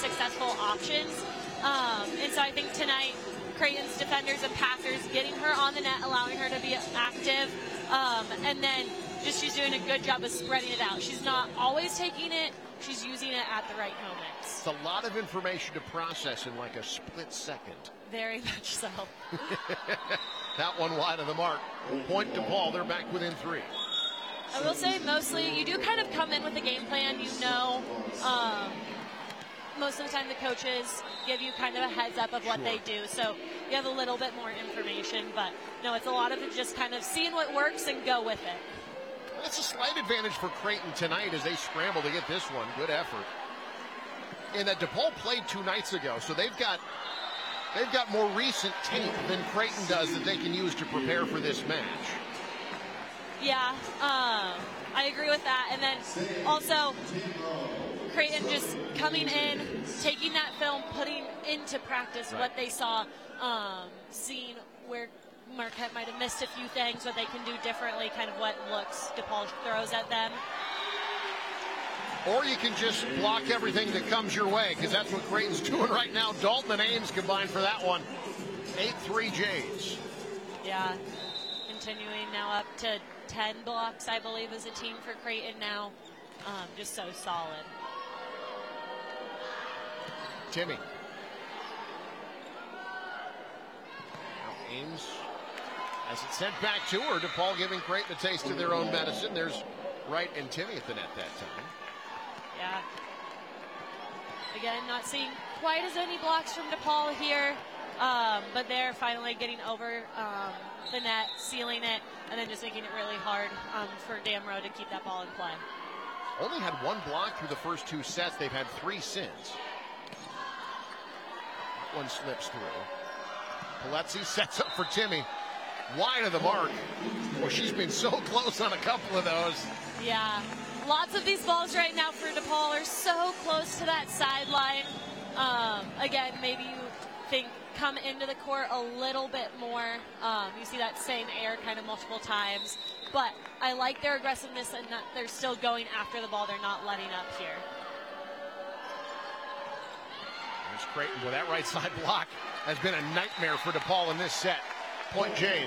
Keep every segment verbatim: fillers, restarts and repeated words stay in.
successful options. Um, and so I think tonight, Creighton's defenders and passers getting her on the net, allowing her to be active, um, and then just she's doing a good job of spreading it out. She's not always taking it, she's using it at the right moments. It's a lot of information to process in like a split second. Very much so. That one wide of the mark. Point DePaul, they're back within three. I will say mostly you do kind of come in with a game plan. You know, um, most of the time the coaches give you kind of a heads up of what Sure. they do. So you have a little bit more information. But no, it's a lot of it just kind of seeing what works and go with it. That's a slight advantage for Creighton tonight as they scramble to get this one. Good effort. And that DePaul played two nights ago, so they've got they've got more recent tape than Creighton does that they can use to prepare for this match. Yeah, um, I agree with that. And then also Creighton just coming in, taking that film, putting into practice Right. what they saw, um, seeing where Marquette might have missed a few things, what they can do differently, kind of what looks DePaul throws at them. Or you can just block everything that comes your way, because that's what Creighton's doing right now. Dalton and Ames combined for that one. eight three Jays. Yeah, continuing now up to ten blocks, I believe, as a team for Creighton now. Um, just so solid. Timmy. Now Ames has it sent back to her. DePaul giving Creighton a taste of their own medicine. There's Wright and Timmy at the net that time. Yeah. Again, not seeing quite as many blocks from DePaul here, um, but they're finally getting over um, the net, sealing it, and then just making it really hard um, for Damrow to keep that ball in play. Only had one block through the first two sets. They've had three since. That one slips through. Piletzi sets up for Timmy. Wide of the mark. Well, she's been so close on a couple of those. Yeah. Lots of these balls right now for DePaul are so close to that sideline. Um, again, maybe you think come into the court a little bit more. Um, you see that same air kind of multiple times. But I like their aggressiveness and that they're still going after the ball. They're not letting up here. There's Creighton with that right side block. Has been a nightmare for DePaul in this set. Point Jays.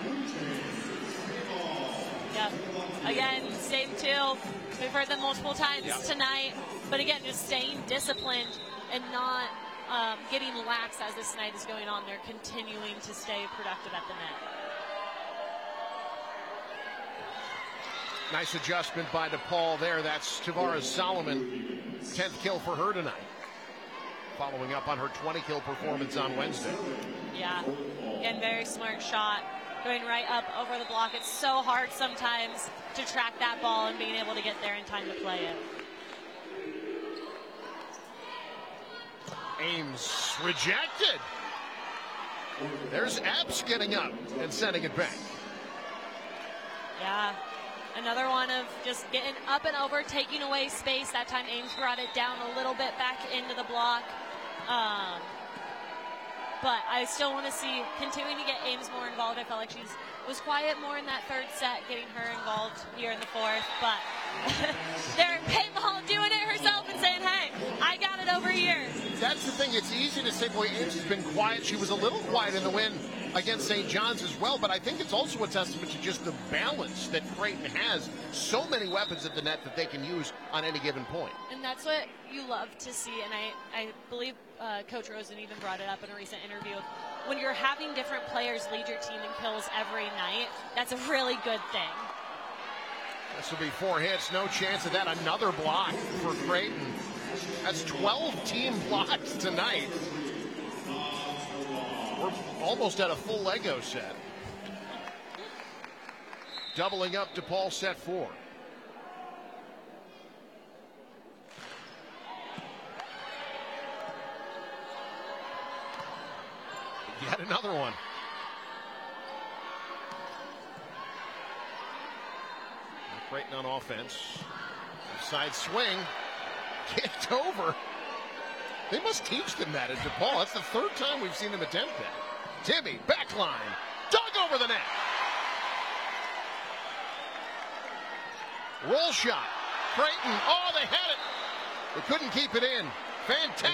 Yep. Again, same two. We've heard them multiple times yeah. tonight. But again, just staying disciplined and not um, getting lax as this night is going on. They're continuing to stay productive at the net. Nice adjustment by DePaul there. That's Tavares Solomon. tenth kill for her tonight. Following up on her twenty kill performance on Wednesday. Yeah. Again, very smart shot. Going right up over the block. It's so hard sometimes to track that ball and being able to get there in time to play it. Ames rejected. There's Epps getting up and sending it back. Yeah. Another one of just getting up and over, taking away space. That time Ames brought it down a little bit back into the block. Um, but I still want to see continuing to get Ames more involved. I felt like she was quiet more in that third set, getting her involved here in the fourth. But they're paintball doing it herself and saying, hey, I got it over here. That's the thing. It's easy to say, boy, Ames has been quiet. She was a little quiet in the win against Saint John's as well, but I think it's also a testament to just the balance that Creighton has. So many weapons at the net that they can use on any given point. And that's what you love to see, and I, I believe uh, Coach Rosen even brought it up in a recent interview. When you're having different players lead your team in kills every night, that's a really good thing. This will be four hits, no chance of that. Another block for Creighton. That's twelve team blocks tonight. We're almost at a full Lego set. Doubling up DePaul set four. Yet another one. Creighton on offense. Side swing. Kicked over. They must teach them that at DePaul. That's the third time we've seen them attempt that. Timmy, backline. Dug over the net. Roll shot. Creighton. Oh, they had it. They couldn't keep it in. Fantastic.